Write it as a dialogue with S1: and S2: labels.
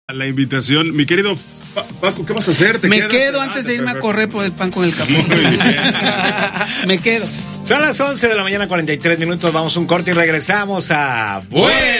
S1: la invitación. Mi querido Paco, ¿qué vas a hacer?
S2: Me quedo antes de irme a correr por el pan con el café. Me quedo.
S3: Son las 11 de la mañana, 43 minutos. Vamos a un corte y regresamos a Bueno.